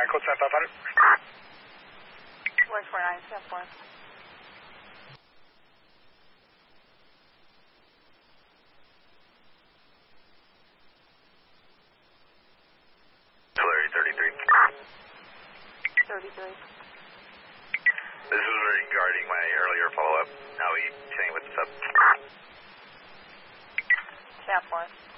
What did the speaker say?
code 7500. 149, step 4. Larry 33. 33. This is regarding my earlier follow-up. How are you saying what's up? Step 4.